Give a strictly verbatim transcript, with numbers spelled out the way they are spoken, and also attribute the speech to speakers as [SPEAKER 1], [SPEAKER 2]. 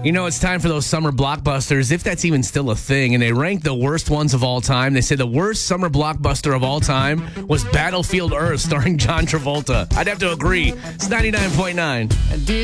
[SPEAKER 1] You know, it's time for those summer blockbusters, if that's even still a thing. And they rank the worst ones of all time. They say the worst summer blockbuster of all time was Battlefield Earth, starring John Travolta. I'd have to agree. It's ninety-nine point nine.